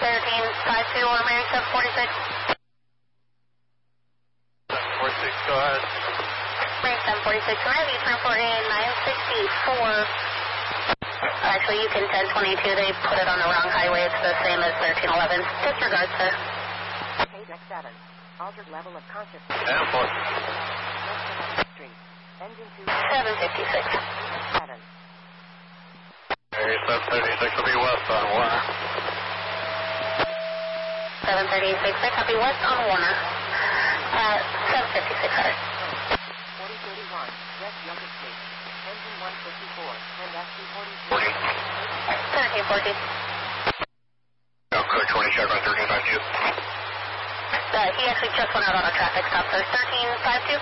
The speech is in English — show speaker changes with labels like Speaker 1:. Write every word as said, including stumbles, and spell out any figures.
Speaker 1: thirteen five two on American seven forty-six.
Speaker 2: seven forty-six, go ahead.
Speaker 1: American seven forty-six, right, you turn for a nine sixty-four. Actually, you can ten twenty-two, they put it on the wrong highway, it's the same as thirteen eleven. Disregard, sir.
Speaker 3: Page X seven, altered level of consciousness.
Speaker 2: ten four.
Speaker 3: Street, engine two.
Speaker 1: seven fifty-six.
Speaker 3: seven.
Speaker 2: Area seven thirty-six will be west on Warner.
Speaker 1: seven thirty-six, I copy west on Warner. Uh, seven fifty-six, sorry.
Speaker 3: forty thirty-one, West Yucca Street, engine one fifty-four, and S two forty-three.
Speaker 2: forty.
Speaker 1: thirteen fourteen.
Speaker 2: Oh, code twenty, check on thirteen five two.
Speaker 1: Uh, he actually just went out on a traffic stop, sir. thirteen five two.